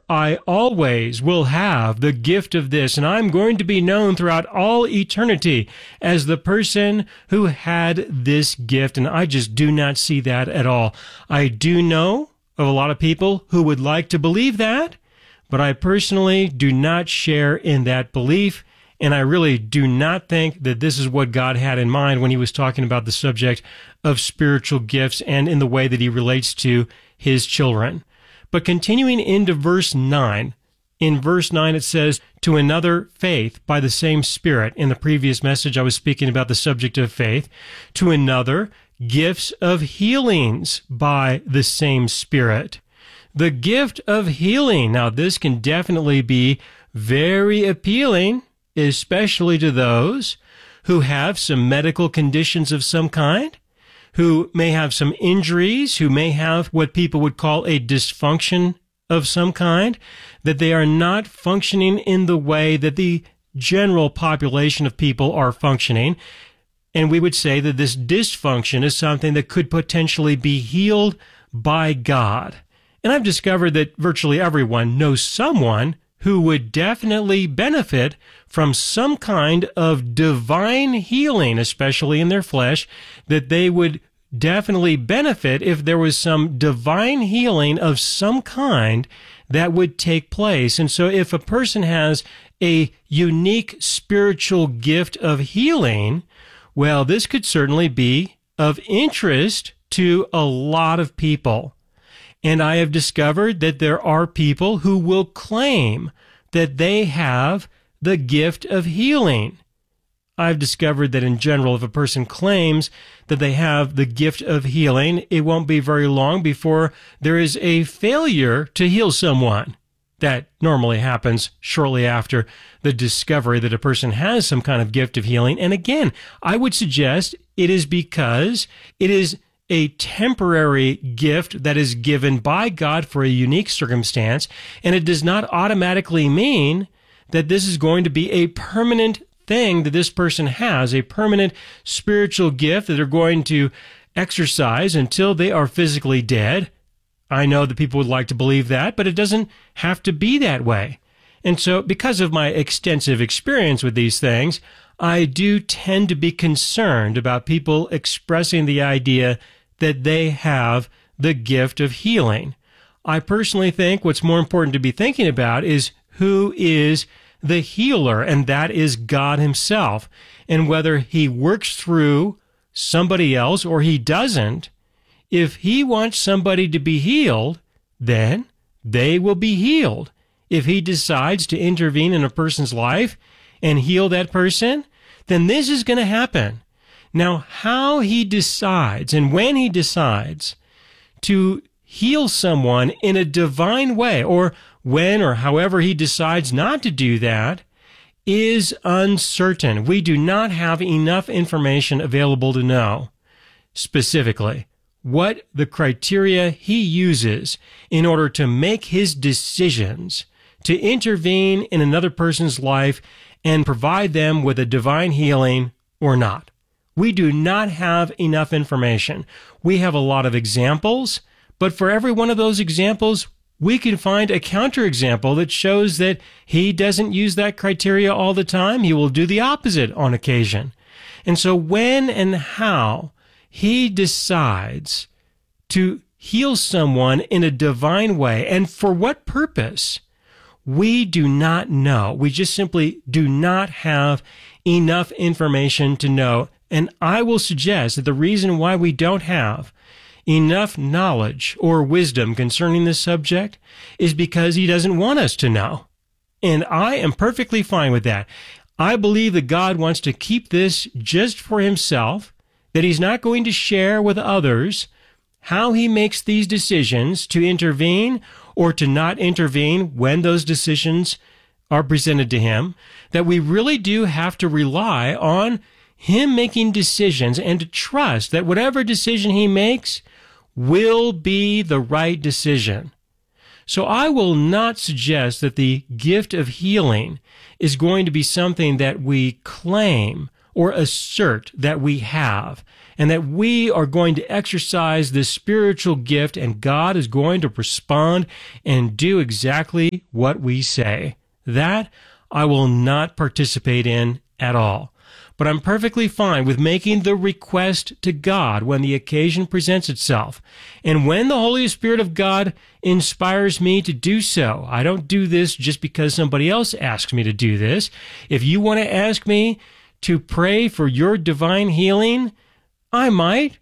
I always will have the gift of this, and I'm going to be known throughout all eternity as the person who had this gift, and I just do not see that at all. I do know of a lot of people who would like to believe that, but I personally do not share in that belief, and I really do not think that this is what God had in mind when he was talking about the subject of spiritual gifts and in the way that he relates to his children. But continuing into verse 9, in verse 9 it says, to another faith by the same Spirit. In the previous message I was speaking about the subject of faith. To another, gifts of healings by the same Spirit. The gift of healing. Now this can definitely be very appealing, especially to those who have some medical conditions of some kind, who may have some injuries, who may have what people would call a dysfunction of some kind, that they are not functioning in the way that the general population of people are functioning. And we would say that this dysfunction is something that could potentially be healed by God. And I've discovered that virtually everyone knows someone who would definitely benefit from some kind of divine healing, especially in their flesh, that they would definitely benefit if there was some divine healing of some kind that would take place. And so if a person has a unique spiritual gift of healing, well, this could certainly be of interest to a lot of people. And I have discovered that there are people who will claim that they have the gift of healing. I've discovered that in general, if a person claims that they have the gift of healing, it won't be very long before there is a failure to heal someone. That normally happens shortly after the discovery that a person has some kind of gift of healing. And again, I would suggest it is because it is a temporary gift that is given by God for a unique circumstance, and it does not automatically mean that this is going to be a permanent thing that this person has, a permanent spiritual gift that they're going to exercise until they are physically dead. I know that people would like to believe that, but it doesn't have to be that way. And so, because of my extensive experience with these things, I do tend to be concerned about people expressing the idea that they have the gift of healing. I personally think what's more important to be thinking about is who is the healer, and that is God himself. And whether he works through somebody else or he doesn't, if he wants somebody to be healed, then they will be healed. If he decides to intervene in a person's life and heal that person, then this is going to happen. Now, how he decides and when he decides to heal someone in a divine way, or when or however he decides not to do that, is uncertain. We do not have enough information available to know specifically what the criteria he uses in order to make his decisions to intervene in another person's life and provide them with a divine healing or not. We do not have enough information. We have a lot of examples, but for every one of those examples, we can find a counterexample that shows that he doesn't use that criteria all the time. He will do the opposite on occasion. And so when and how he decides to heal someone in a divine way, and for what purpose, we do not know. We just simply do not have enough information to know. And I will suggest that the reason why we don't have enough knowledge or wisdom concerning this subject is because he doesn't want us to know. And I am perfectly fine with that. I believe that God wants to keep this just for himself, that he's not going to share with others how he makes these decisions to intervene or to not intervene when those decisions are presented to him, that we really do have to rely on him making decisions and to trust that whatever decision he makes will be the right decision. So I will not suggest that the gift of healing is going to be something that we claim or assert that we have, and that we are going to exercise this spiritual gift, and God is going to respond and do exactly what we say. That I will not participate in at all. But I'm perfectly fine with making the request to God when the occasion presents itself. And when the Holy Spirit of God inspires me to do so, I don't do this just because somebody else asks me to do this. If you want to ask me to pray for your divine healing, I might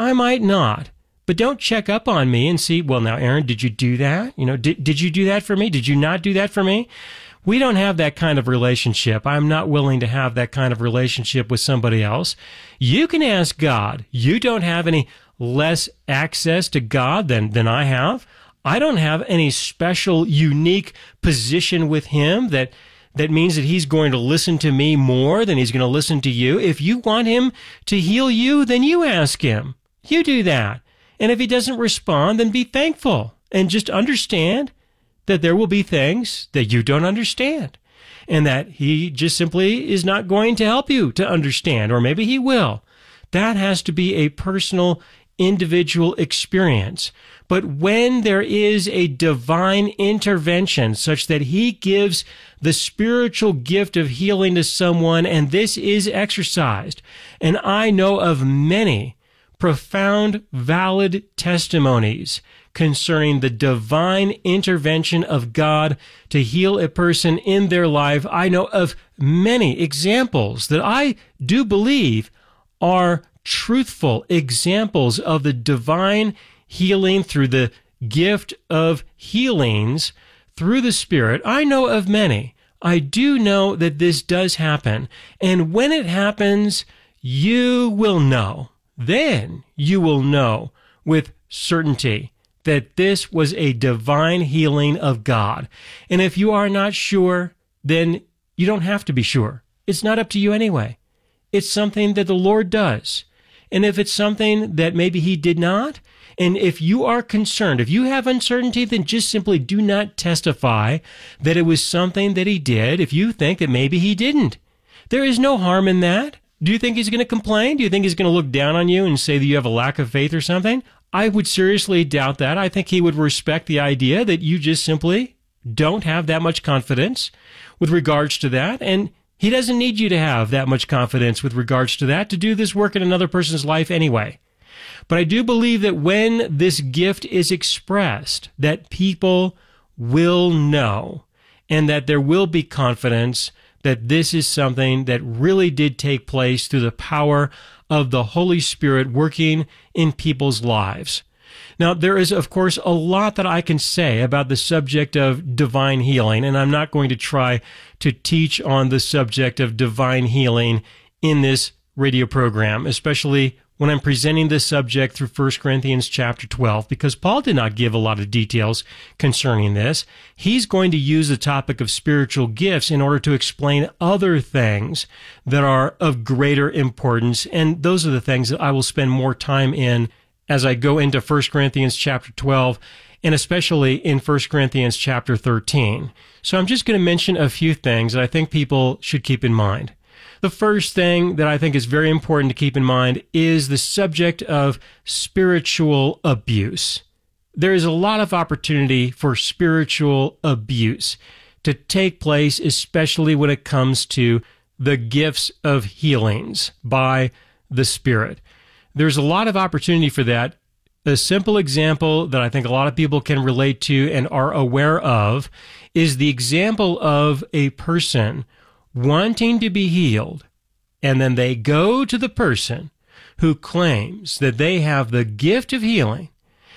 not. But don't check up on me and see, well, now, Aaron, did you do that? Did you do that for me? Did you not do that for me? We don't have that kind of relationship. I'm not willing to have that kind of relationship with somebody else. You can ask God. You don't have any less access to God than I have. I don't have any special, unique position with Him that means that He's going to listen to me more than He's going to listen to you. If you want Him to heal you, then you ask Him. You do that. And if He doesn't respond, then be thankful and just understand that there will be things that you don't understand, and that He just simply is not going to help you to understand, or maybe He will. That has to be a personal, individual experience. But when there is a divine intervention such that He gives the spiritual gift of healing to someone, and this is exercised, and I know of many profound, valid testimonies concerning the divine intervention of God to heal a person in their life. I know of many examples that I do believe are truthful examples of the divine healing through the gift of healings through the Spirit. I know of many. I do know that this does happen. And when it happens, you will know. Then you will know with certainty that this was a divine healing of God. And if you are not sure, then you don't have to be sure. It's not up to you anyway. It's something that the Lord does. And if it's something that maybe He did not, and if you are concerned, if you have uncertainty, then just simply do not testify that it was something that He did if you think that maybe He didn't. There is no harm in that. Do you think He's going to complain? Do you think He's going to look down on you and say that you have a lack of faith or something? I would seriously doubt that. I think He would respect the idea that you just simply don't have that much confidence with regards to that, and He doesn't need you to have that much confidence with regards to that to do this work in another person's life anyway. But I do believe that when this gift is expressed, that people will know, and that there will be confidence that this is something that really did take place through the power of the Holy Spirit working in people's lives. Now, there is, of course, a lot that I can say about the subject of divine healing, and I'm not going to try to teach on the subject of divine healing in this radio program, especially when I'm presenting this subject through 1 Corinthians chapter 12, because Paul did not give a lot of details concerning this. He's going to use the topic of spiritual gifts in order to explain other things that are of greater importance, and those are the things that I will spend more time in as I go into 1 Corinthians chapter 12, and especially in 1 Corinthians chapter 13. So I'm just going to mention a few things that I think people should keep in mind. The first thing that I think is very important to keep in mind is the subject of spiritual abuse. There is a lot of opportunity for spiritual abuse to take place, especially when it comes to the gifts of healings by the Spirit. There's a lot of opportunity for that. A simple example that I think a lot of people can relate to and are aware of is the example of a person wanting to be healed, and then they go to the person who claims that they have the gift of healing,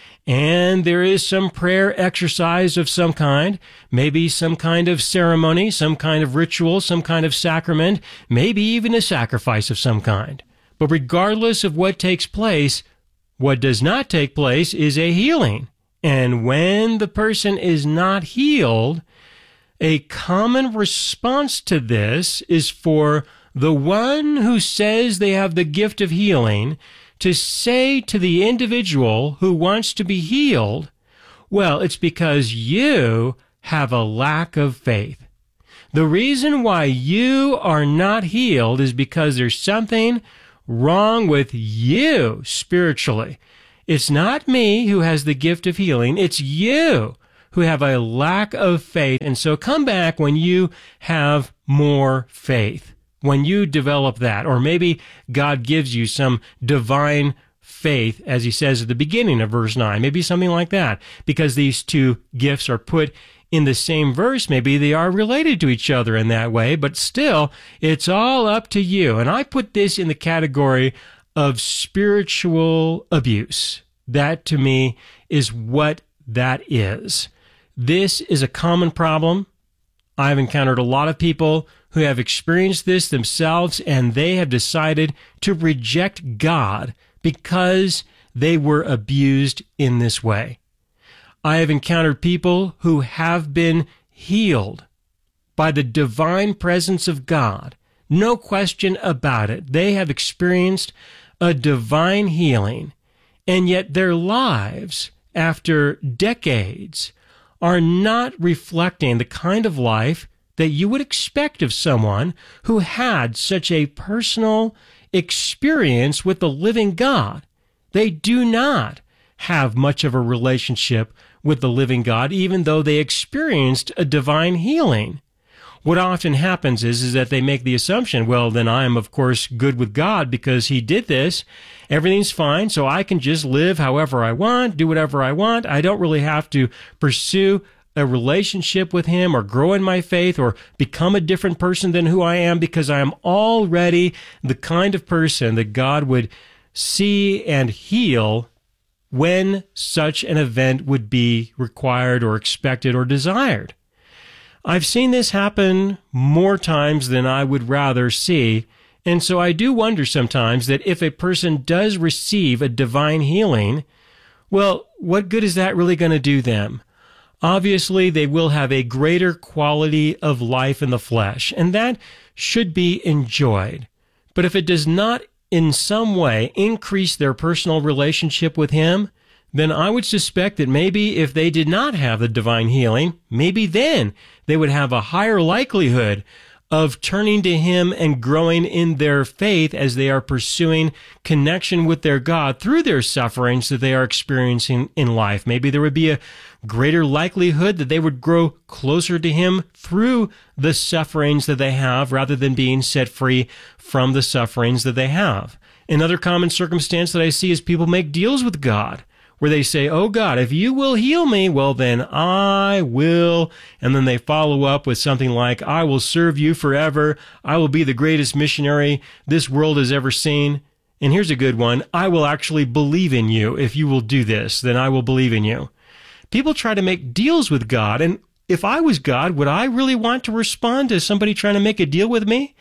and there is some prayer exercise of some kind, maybe some kind of ceremony, some kind of ritual, some kind of sacrament, maybe even a sacrifice of some kind. But regardless of what takes place, what does not take place is a healing. And when the person is not healed, a common response to this is for the one who says they have the gift of healing to say to the individual who wants to be healed, well, it's because you have a lack of faith. The reason why you are not healed is because there's something wrong with you spiritually. It's not me who has the gift of healing. It's you who have a lack of faith. And so come back when you have more faith, when you develop that. Or maybe God gives you some divine faith, as he says at the beginning of verse 9, maybe something like that, because these two gifts are put in the same verse. Maybe they are related to each other in that way, but still, it's all up to you. And I put this in the category of spiritual abuse. That, to me, is what that is. This is a common problem. I've encountered a lot of people who have experienced this themselves, and they have decided to reject God because they were abused in this way. I have encountered people who have been healed by the divine presence of God. No question about it. They have experienced a divine healing, and yet their lives, after decades, are not reflecting the kind of life that you would expect of someone who had such a personal experience with the living God. They do not have much of a relationship with the living God, even though they experienced a divine healing. What often happens is that they make the assumption, well, then I am, of course, good with God because he did this. Everything's fine, so I can just live however I want, do whatever I want. I don't really have to pursue a relationship with him or grow in my faith or become a different person than who I am because I am already the kind of person that God would see and heal when such an event would be required or expected or desired. I've seen this happen more times than I would rather see, and so I do wonder sometimes that if a person does receive a divine healing, well, what good is that really going to do them? Obviously, they will have a greater quality of life in the flesh, and that should be enjoyed. But if it does not in some way increase their personal relationship with him, then I would suspect that maybe if they did not have the divine healing, maybe then they would have a higher likelihood of turning to him and growing in their faith as they are pursuing connection with their God through their sufferings that they are experiencing in life. Maybe there would be a greater likelihood that they would grow closer to him through the sufferings that they have rather than being set free from the sufferings that they have. Another common circumstance that I see is people make deals with God, where they say, oh God, if you will heal me, well then I will. And then they follow up with something like, I will serve you forever. I will be the greatest missionary this world has ever seen. And here's a good one. I will actually believe in you. If you will do this, then I will believe in you. People try to make deals with God. And if I was God, would I really want to respond to somebody trying to make a deal with me?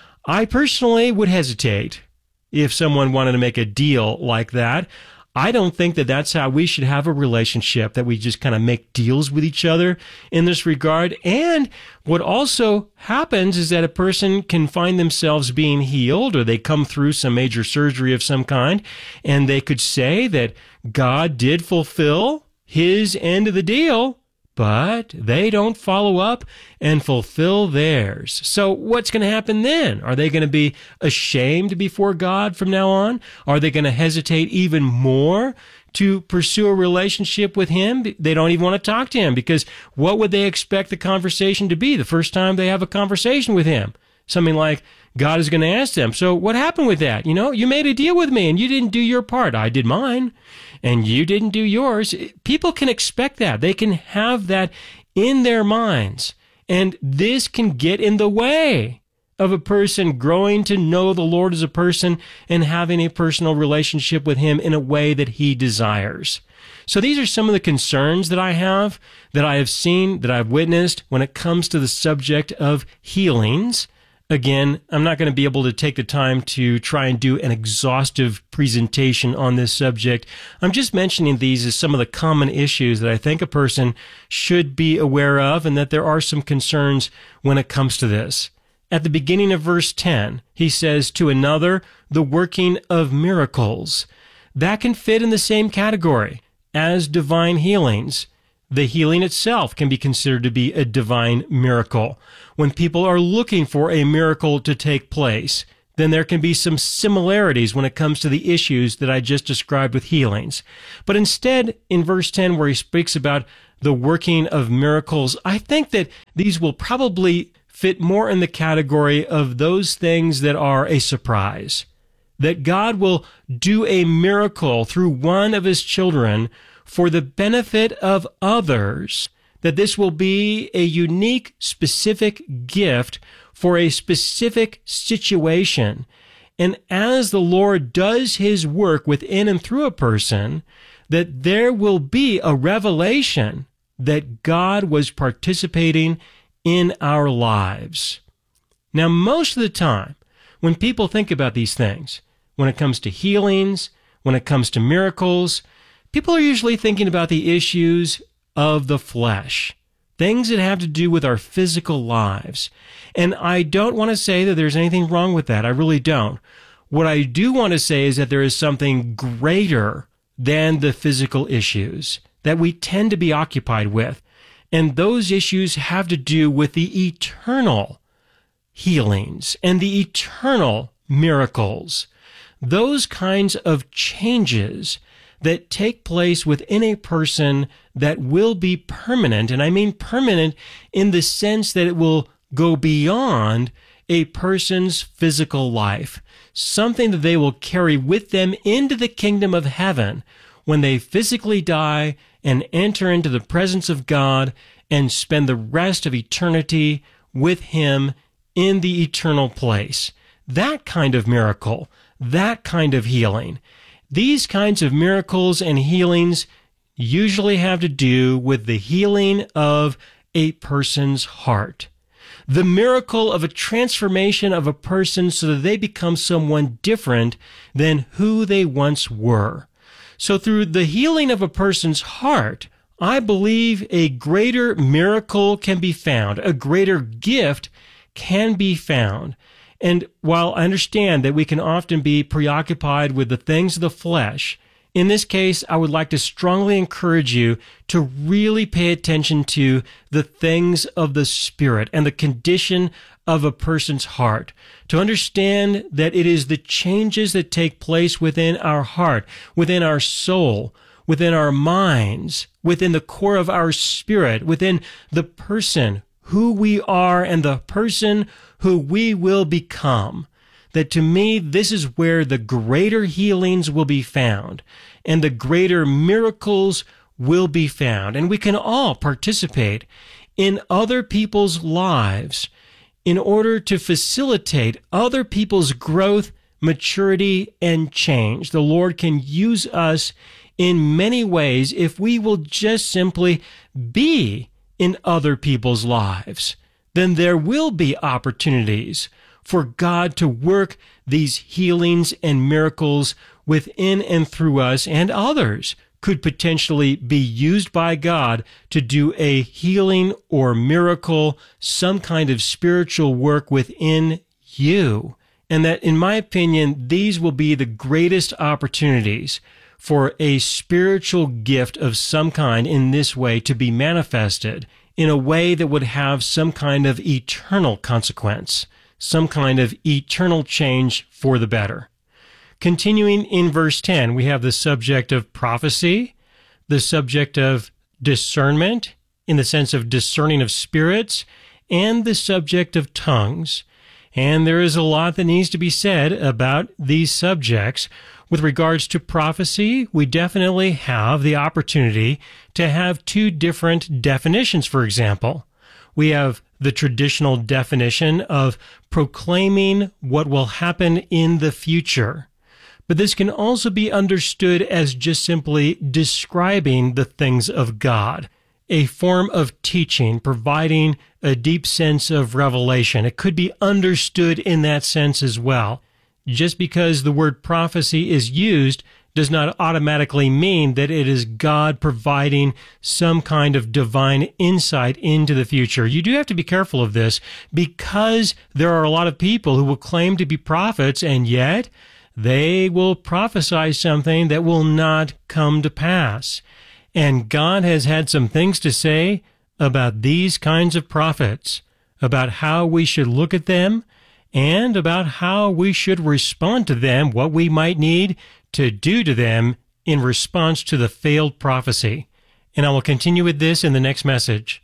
I personally would hesitate if someone wanted to make a deal like that. I don't think that that's how we should have a relationship, that we just kind of make deals with each other in this regard. And what also happens is that a person can find themselves being healed, or they come through some major surgery of some kind, and they could say that God did fulfill his end of the deal, but they don't follow up and fulfill theirs. So what's going to happen then? Are they going to be ashamed before God from now on? Are they going to hesitate even more to pursue a relationship with him? They don't even want to talk to him, because what would they expect the conversation to be the first time they have a conversation with him? Something like, God is going to ask them, so what happened with that? You know, you made a deal with me and you didn't do your part. I did mine and you didn't do yours. People can expect that. They can have that in their minds. And this can get in the way of a person growing to know the Lord as a person and having a personal relationship with him in a way that he desires. So these are some of the concerns that I have seen, that I've witnessed when it comes to the subject of healings. Again, I'm not going to be able to take the time to try and do an exhaustive presentation on this subject. I'm just mentioning these as some of the common issues that I think a person should be aware of, and that there are some concerns when it comes to this. At the beginning of verse 10, he says, to another, the working of miracles. That can fit in the same category as divine healings. The healing itself can be considered to be a divine miracle. When people are looking for a miracle to take place, then there can be some similarities when it comes to the issues that I just described with healings. But instead, in verse 10, where he speaks about the working of miracles, I think that these will probably fit more in the category of those things that are a surprise. That God will do a miracle through one of his children for the benefit of others, that this will be a unique, specific gift for a specific situation. And as the Lord does his work within and through a person, that there will be a revelation that God was participating in our lives. Now, most of the time, when people think about these things, when it comes to healings, when it comes to miracles, people are usually thinking about the issues of the flesh, things that have to do with our physical lives. And I don't want to say that there's anything wrong with that. I really don't. What I do want to say is that there is something greater than the physical issues that we tend to be occupied with. And those issues have to do with the eternal healings and the eternal miracles. Those kinds of changes that take place within a person that will be permanent. And I mean permanent in the sense that it will go beyond a person's physical life. Something that they will carry with them into the kingdom of heaven when they physically die and enter into the presence of God and spend the rest of eternity with him in the eternal place. That kind of miracle, that kind of healing. These kinds of miracles and healings usually have to do with the healing of a person's heart. The miracle of a transformation of a person so that they become someone different than who they once were. So through the healing of a person's heart, I believe a greater miracle can be found, a greater gift can be found. And while I understand that we can often be preoccupied with the things of the flesh, in this case, I would like to strongly encourage you to really pay attention to the things of the Spirit and the condition of a person's heart, to understand that it is the changes that take place within our heart, within our soul, within our minds, within the core of our spirit, within the person who we are and the person who we will become. That to me, this is where the greater healings will be found and the greater miracles will be found. And we can all participate in other people's lives in order to facilitate other people's growth, maturity, and change. The Lord can use us in many ways if we will just simply be in other people's lives. Then there will be opportunities for God to work these healings and miracles within and through us, and others could potentially be used by God to do a healing or miracle, some kind of spiritual work within you. And that, in my opinion, these will be the greatest opportunities for a spiritual gift of some kind in this way to be manifested in a way that would have some kind of eternal consequence, some kind of eternal change for the better. Continuing in verse 10, we have the subject of prophecy, the subject of discernment, in the sense of discerning of spirits, and the subject of tongues. And there is a lot that needs to be said about these subjects. With regards to prophecy, we definitely have the opportunity to have two different definitions, for example. We have the traditional definition of proclaiming what will happen in the future. But this can also be understood as just simply describing the things of God, a form of teaching, providing a deep sense of revelation. It could be understood in that sense as well. Just because the word prophecy is used does not automatically mean that it is God providing some kind of divine insight into the future. You do have to be careful of this because there are a lot of people who will claim to be prophets, and yet they will prophesy something that will not come to pass. And God has had some things to say about these kinds of prophets, about how we should look at them, and about how we should respond to them, what we might need to do to them in response to the failed prophecy. And I will continue with this in the next message.